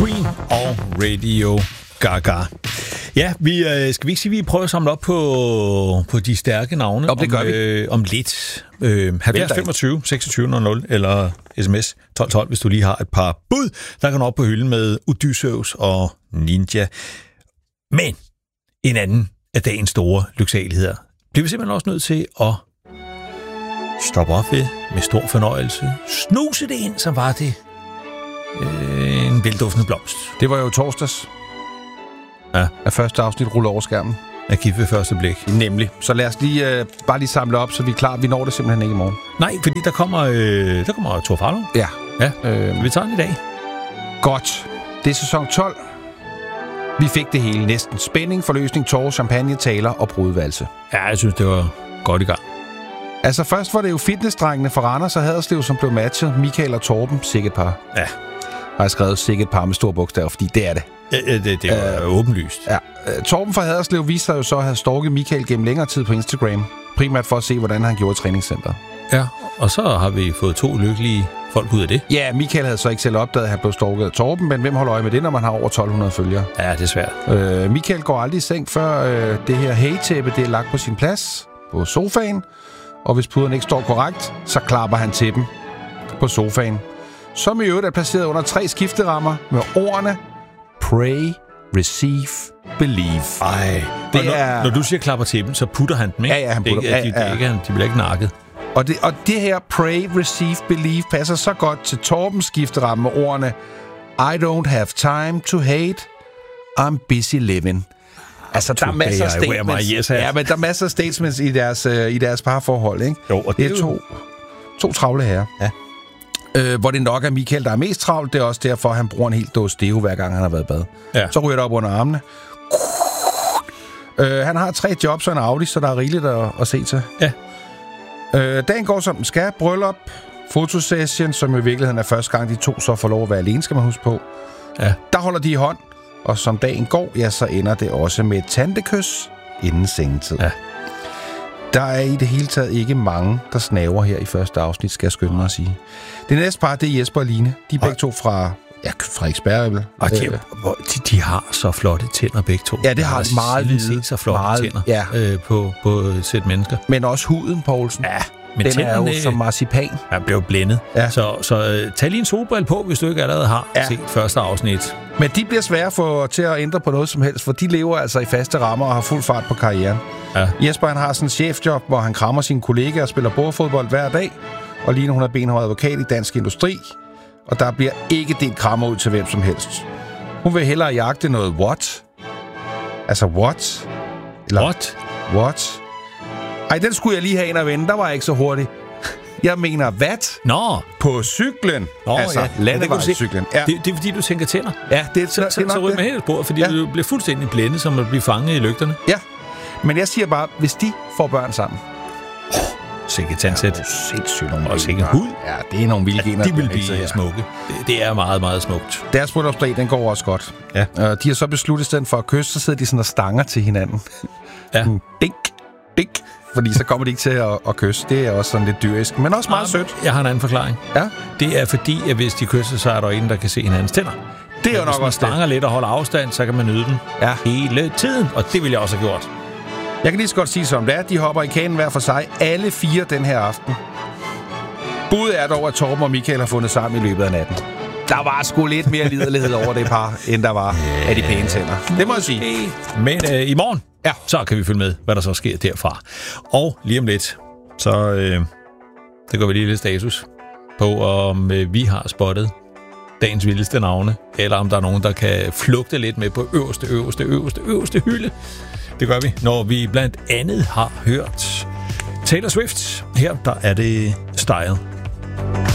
Queen og Radio Gaga. Ja, skal vi ikke sige, at vi prøver at samle op på de stærke navne det gør vi. Om lidt. 70 25 26 00 eller sms 1212, hvis du lige har et par bud, der kan op på hylden med Odysseus og Ninja. Men en anden af dagens store lyksaligheder bliver vi simpelthen også nødt til at stoppe op ved med stor fornøjelse. Snuse det ind, som var det en velduftende blomst. Det var jo torsdags. Ja. Af første afsnit ruller over skærmen. Af gift ved første blik. Nemlig. Så lad os bare lige samle op, så vi er klar. Vi når det simpelthen ikke i morgen. Nej, fordi der kommer Thor Farlov. Ja. Vi tager den i dag. Godt. Det er sæson 12. Vi fik det hele næsten. Spænding, forløsning, tårer, champagne, taler og brudvalse. Ja, jeg synes, det var godt i gang. Altså først var det jo fitnessdrengene fra Randers og Haderslev, som blev matchet. Michael og Torben, sikkert par. Ja. Har jeg skrevet sikkert par med store bogstaver, fordi det er det. Det var åbenlyst. Ja. Torben fra Haderslev viste sig jo så at have stalket Michael gennem længere tid på Instagram. Primært for at se, hvordan han gjorde i træningscenteret. Ja, og så har vi fået 2 lykkelige folk ud af det. Ja, Michael havde så ikke selv opdaget, at han blev stalket af Torben, men hvem holder øje med det, når man har over 1200 følgere? Ja, det er svært. Michael går aldrig i seng, før det her haytæppe, det er lagt på sin plads på sofaen. Og hvis puderne ikke står korrekt, så klapper han til dem på sofaen. Som i øvrigt er placeret under 3 skifterammer med ordene Pray, Receive, Believe. Ej, når du siger klapper til dem, så putter han dem, ikke? Ja, han putter dem. De bliver ikke nakket. Og det her Pray, Receive, Believe passer så godt til Torbens skifteramme med ordene I don't have time to hate, I'm busy living. Altså, der er masser af statements. Ja, men der er masser af statements i deres parforhold, ikke? Jo, og det er to travle herrer. Ja. Hvor det nok er Michael, der er mest travlt. Det er også derfor, han bruger en helt dåse deo, hver gang han har været i bad. Ja. Så ryger det op under armene. Han har 3 jobs og en Audi, så der er rigeligt at se til. Ja. Dagen går som den skal. Bryllup, fotosession, som i virkeligheden er første gang, de 2 så får lov at være alene, skal man huske på. Ja. Der holder de i hånd. Og som dagen går, ja, så ender det også med et tantekys inden sengetid. Ja. Der er i det hele taget ikke mange, der snaver her i første afsnit, skal jeg skynde mig at sige. Det næste par, det er Jesper og Line. De er begge to fra Frederiksberg. Og de har så flotte tænder, begge to. Ja, det har de meget hvide. Så flotte tænder på et sæt mennesker. Men også huden, Poulsen. Ja. Men den er jo som marcipan. Jeg blev blændet. Ja. Så tag lige en solbrille på, hvis du ikke allerede har set første afsnit. Men de bliver svære til at ændre på noget som helst, for de lever altså i faste rammer og har fuld fart på karrieren. Ja. Jesper han har sådan en chefjob, hvor han krammer sine kollegaer og spiller bordfodbold hver dag. Og Line, hun er benhård advokat i Dansk Industri. Og der bliver ikke delt krammer ud til hvem som helst. Hun vil hellere jagte noget what? Altså what? Eller what? Ej, den skulle jeg lige have ind og vende. Der var jeg ikke så hurtig. Jeg mener, hvad? På cyklen. Altså, landevejscyklen. Ja. Det er fordi, du tænker tænder. Ja, det er så ryger man helt et spor, fordi du bliver fuldstændig blændet, som at blive fanget i lygterne. Ja, men jeg siger bare, hvis de får børn sammen. Sikke tandsæt. Ja, sindssygt nogle og sikke hud. Ja, det er nogle vilde gener. De vil blive smukke. Det er meget, meget smukt. Deres bryllupsdag, den går også godt. Ja. De har så besluttet, i stedet for at kysse, så sidder de sådan og stanger til hinanden. Ja. Dink, dink. Fordi så kommer de ikke til at kysse. Det er også sådan lidt dyrisk, men også meget sødt. Jeg har en anden forklaring. Ja? Det er fordi, at hvis de kysser, så er der en, der kan se hinandens tænder. Det er jo nok også det. Hvis man stanger lidt og holder afstand, så kan man nyde den hele tiden. Og det vil jeg også have gjort. Jeg kan lige så godt sige som det er. De hopper i kanen hver for sig. Alle 4 den her aften. Budet er dog, at Torben og Michael har fundet sammen i løbet af natten. Der var sgu lidt mere liderlighed over det par, end der var af de pæne tænder. Det må jeg sige. Men i morgen, så kan vi følge med, hvad der så sker derfra. Og lige om lidt, så det går vi lige lidt status på, om vi har spottet dagens vildeste navne, eller om der er nogen, der kan flugte lidt med på øverste hylde. Det gør vi, når vi blandt andet har hørt Taylor Swift. Her der er det Style.